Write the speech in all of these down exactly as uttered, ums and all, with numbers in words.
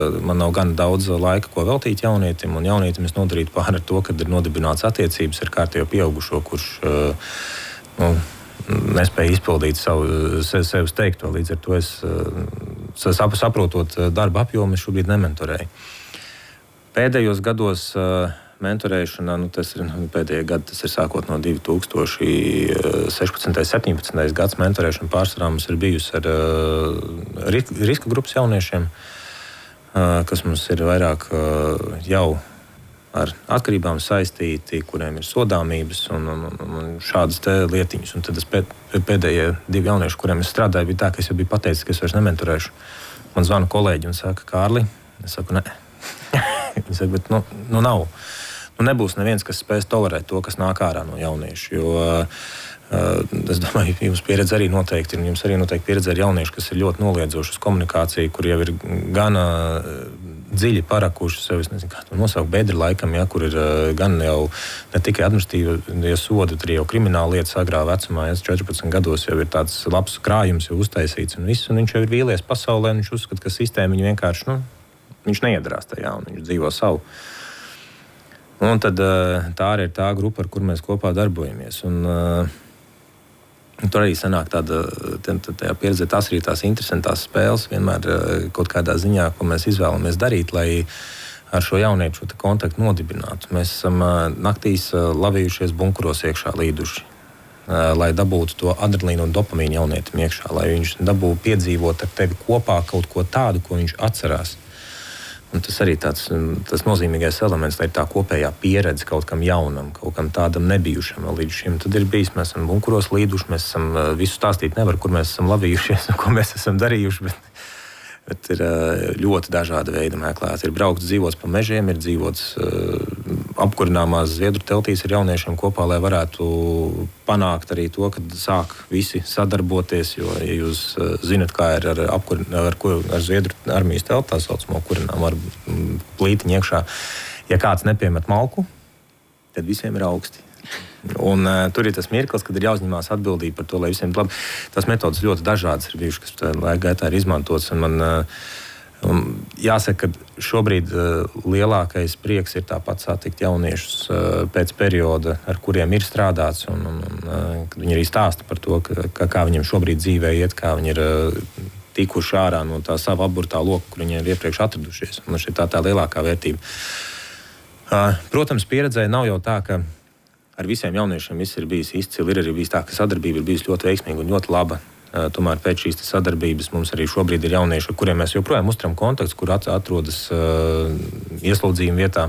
Man nav gan daudz laika, ko veltīt jaunietim, un jaunietim es nodarītu pāri ar to, kad ir nodibināts attiecības ar kārtējo pieaugušo, kurš nu, nespēja izpildīt savu sev, sevis teikto. Līdz ar to es, saprotot darba apjomu, es šobrīd nementorēju. Pēdējos gados mentorēšana, nu, tas ir pēdējie gadi, tas ir sākot no divi tūkstoši sešpadsmitais, septiņpadsmitais gads mentorēšana pārsvarā mums ir bijusi ar riska grupas jauniešiem, kas mums ir vairāk jau ar atkarībām saistīti, kuriem ir sodāmības un, un, un šādas te lietiņas. Un tad es pēd, pēdējie divi jaunieši, kuriem es strādāju, bija tā, ka es jau biju pateicis, ka es vairs nementorēšu. Man zvana kolēģi un saka, Kārli, es saku, ne. Viņi saka, bet nu, nu nav. Nu nebūs neviens, kas spēs tolerēt to, kas nāk ārā no jauniešu, jo es domāju, jums pieredze arī noteikti ir, un jums arī noteikti pieredze ar jauniešu, kas ir ļoti noliedzoši uz komunikāciju, kur jau ir gan dziļi parakuši sev, es nezinu, kā to nosaukt, bedri laikam, ja, kur ir gan jau ne tikai administratīvie sodi, bet arī jau krimināla lietas agrā vecumā, ja, četrpadsmit gados jau ir tāds labs krājums jau uztaisīts un viss, un viņš jau ir vīlies pasaulē, un viņš uzskata, ka sistēma viņu vienkārši, nu, viņš neiedarās tajā, un viņš dzīvo savu. Un tad tā arī ir tā grupa, ar kur mēs kopā darbojamies. Un, tur arī sanāk tāda, tajā pieredzē, tās arī tās interesantās spēles, vienmēr kaut kādā ziņā, ko mēs izvēlamies darīt, lai ar šo jauniešu šo kontaktu nodibinātu. Mēs esam naktīs lavījušies bunkuros iekšā līduši, lai dabūtu to adrenalīnu un dopamīnu jaunietim iekšā, lai viņš dabūtu piedzīvot ar tevi kopā kaut ko tādu, ko viņš atcerās. Un tas arī tāds tas nozīmīgais elements, lai ir tā kopējā pieredze kaut kam jaunam, kaut kam tādam nebijušam vēl līdz šim. Tad ir bijis, mēs esam bunkuros līduši, mēs esam visu stāstīt nevar, kur mēs esam lavījušies un ko mēs esam darījuši, bet, bet ir ļoti dažāda veida meklēti. Ir braukts dzīvots pa mežiem, ir dzīvots apkurināmās zviedru teltīs ar jauniešiem kopā, lai varētu panākt arī to, ka sāk visi sadarboties, jo, ja jūs zinat, kā ir ar, apkur, ar, ar zviedru armijas teltu, tā saucamo kurinām ar plītiņu iekšā, ja kāds nepiemet malku, tad visiem ir augsti. Un uh, tur ir tas mirklis, kad ir jāuzņemās atbildība par to, lai visiem labi. Tās metodas ļoti dažādas ir bijušas, kas laika gaitā ir izmantotas. Un man uh, un jāsaka, ka šobrīd uh, lielākais prieks ir tāpat satikt jauniešus uh, pēc perioda, ar kuriem ir strādāts. Un, un, un, uh, kad viņi arī stāsta par to, ka, ka, kā viņiem šobrīd dzīvē iet, kā viņi ir uh, tikuši ārā no tā sava apburtā loka, kur viņi ir iepriekš atradušies. Un šī tā tā lielākā vērtība. Uh, protams, pieredzē nav jau tā, ka ar visiem jauniešiem viss ir bijis izcili. Ir arī bijis tā, ka sadarbība ir bijusi ļoti veiksmīga un ļoti laba. Tomēr pēc šīs sadarbības mums arī šobrīd ir jaunieši, ar kuriem mēs joprojām uzturam kontaktus, kur atrodas uh, ieslodzījuma vietā.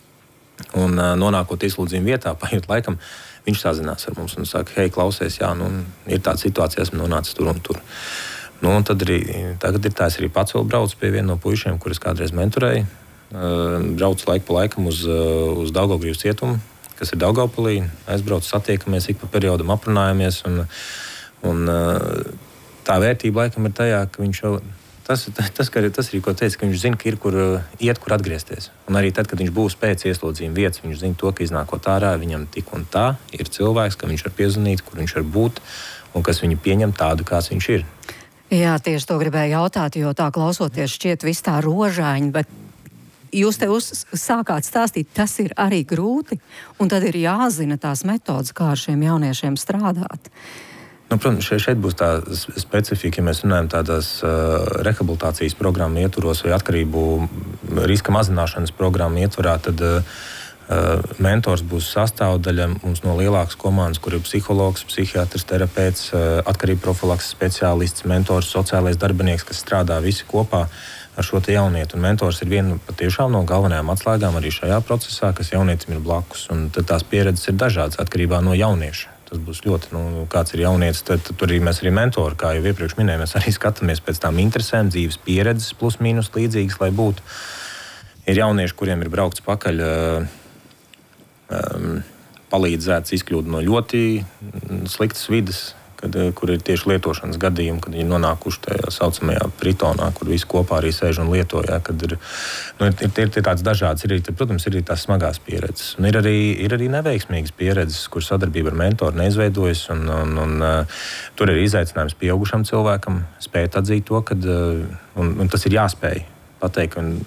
Un uh, nonākot ieslodzījuma vietā, paiet laikam, viņš sazinās ar mums un saka, hei, klausies, jā, nu, ir tāda situācija, esmu nonācis tur un tur. Nu, un tad arī, tagad ir tās arī pats vēl brauc pie viena no puišiem, kuras kādreiz mentorēja. Uh, brauc laiku pa laikam uz, uh, uz Daugavgrīvas cietumu, kas ir Daugavpilī, aizbrauc, satiekamies, ik pa periodam aprunājamies, un, un tā vērtība laikam ir tajā, ka viņš jau, tas, tas, ka, tas arī, ko teica, ka viņš zina, ka ir, kur iet, kur atgriezties. Un arī tad, kad viņš būs pēc ieslodzījuma vietas, viņš zina to, ka iznākot ārā, viņam tik un tā ir cilvēks, ka viņš var piezvanīt, kur viņš var būt, un kas viņu pieņem tādu, kāds viņš ir. Jā, tieši to gribēju jautāt, jo tā klausoties šķiet viss tā rožaini, bet jūs te uz, sākāt stāstīt, tas ir arī grūti, un tad ir jāzina tās metodas, kā ar šiem jauniešiem strādāt. Nu, protams, šeit, šeit būs tā specifika, ja mēs runājam tādās uh, rehabilitācijas programmu ietvaros vai atkarību riska mazināšanas programmu ietvarā, tad uh, mentors būs sastāvdaļa mums no lielākas komandas, kur ir psihologs, psihiatrs, terapeits, uh, atkarību profilakses speciālists, mentors, sociālais darbinieks, kas strādā visi kopā ar šo te jaunietu. Un mentors ir viena patiešām no galvenajām atslēgām arī šajā procesā, kas jaunietim ir blakus. Un tad tās pieredzes ir dažādas atkarībā no jaunieša. Tas būs ļoti, nu, kāds ir jaunietis, tad, tad tur arī mēs arī mentori, kā jau iepriekš minēju, mēs arī skatāmies pēc tām interesēm, dzīves pieredzes, plus mīnus līdzīgas, lai būtu. Ir jaunieši, kuriem ir braukts pakaļ, um, palīdzēts izkļūt no ļoti sliktas vides, kad, kur ir tieši lietošanas gadījumi, kad viņi nonākuši tajā saucamajā pritonā, kur visi kopā arī sēž un lieto. Ja, kad ir, nu, ir, ir, ir tāds dažāds, ir, protams, ir arī tās smagās pieredzes. Un ir arī, ir arī neveiksmīgas pieredzes, kur sadarbība ar mentoru neizveidojas. Un, un, un, uh, tur ir izaicinājums pieaugušam cilvēkam spēt atzīt to, kad, uh, un, un tas ir jāspēj. pateikt, ka